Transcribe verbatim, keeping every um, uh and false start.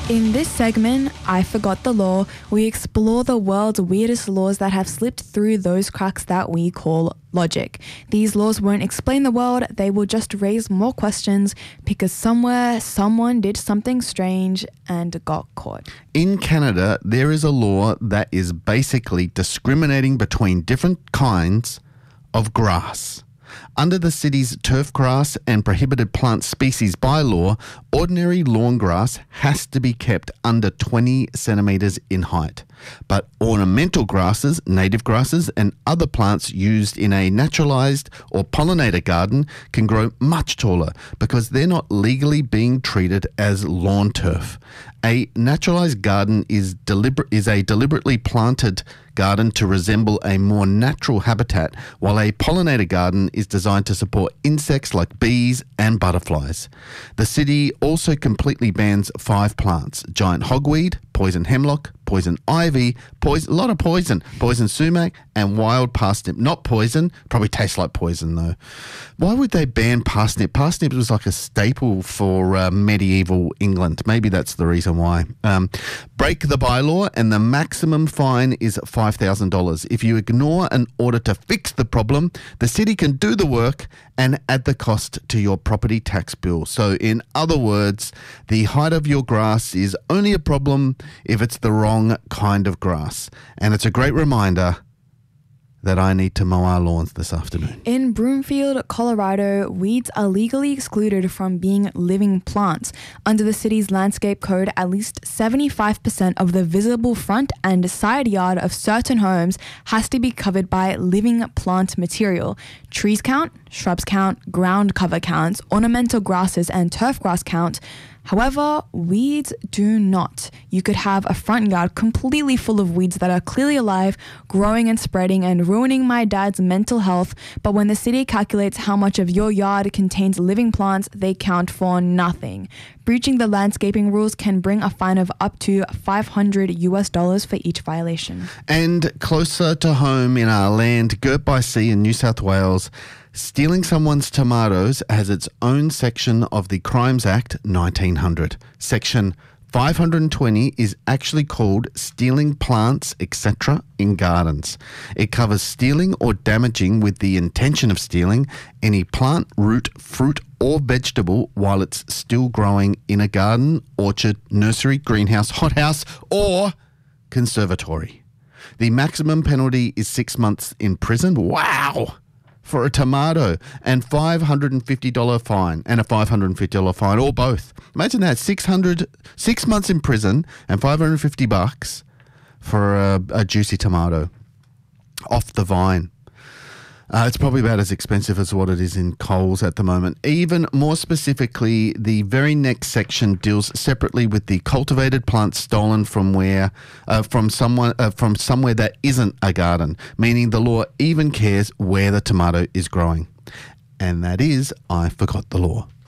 In this segment, I Forgot the Law, we explore the world's weirdest laws that have slipped through those cracks that we call logic. These laws won't explain the world, they will just raise more questions because somewhere someone did something strange and got caught. In Canada, there is a law that is basically discriminating between different kinds of grass. Under the city's turf grass and prohibited plant species bylaw, ordinary lawn grass has to be kept under twenty centimetres in height. But ornamental grasses, native grasses, and other plants used in a naturalised or pollinator garden can grow much taller because they're not legally being treated as lawn turf. A naturalised garden is deliber- is a deliberately planted garden to resemble a more natural habitat, while a pollinator garden is designed to support insects like bees and butterflies. The city also completely bans five plants: giant hogweed, poison hemlock, poison ivy, poison, a lot of poison, poison sumac, and wild parsnip. Not poison, probably tastes like poison though. Why would they ban parsnip? Parsnip was like a staple for uh, medieval England. Maybe that's the reason why. Um, break the bylaw and the maximum fine is five thousand dollars. If you ignore an order to fix the problem, the city can do the work and add the cost to your property tax bill. So in other words, the height of your grass is only a problem if it's the wrong kind of grass. And it's a great reminder that I need to mow our lawns this afternoon. In Broomfield, Colorado, weeds are legally excluded from being living plants. Under the city's landscape code, at least seventy-five percent of the visible front and side yard of certain homes has to be covered by living plant material. Trees count, shrubs count, ground cover counts, ornamental grasses and turf grass count. However, weeds do not. You could have a front yard completely full of weeds that are clearly alive, growing and spreading and ruining my dad's mental health, but when the city calculates how much of your yard contains living plants, they count for nothing. Breaching the landscaping rules can bring a fine of up to five hundred US dollars for each violation. And closer to home in our land, girt by sea in New South Wales, stealing someone's tomatoes has its own section of the Crimes Act nineteen hundred. Section five hundred twenty is actually called stealing plants, et cetera in gardens. It covers stealing or damaging with the intention of stealing any plant, root, fruit or vegetable while it's still growing in a garden, orchard, nursery, greenhouse, hothouse or conservatory. The maximum penalty is six months in prison. Wow! For a tomato, and five hundred fifty dollars fine, and a five hundred fifty dollars fine, or both. Imagine that, six hundred, six months in prison and five hundred fifty bucks for a, a juicy tomato off the vine. Uh, it's probably about as expensive as what it is in Coles at the moment. Even more specifically, the very next section deals separately with the cultivated plants stolen from where, uh, from someone, uh, from somewhere that isn't a garden, meaning the law even cares where the tomato is growing. And that is, I Forgot the Law.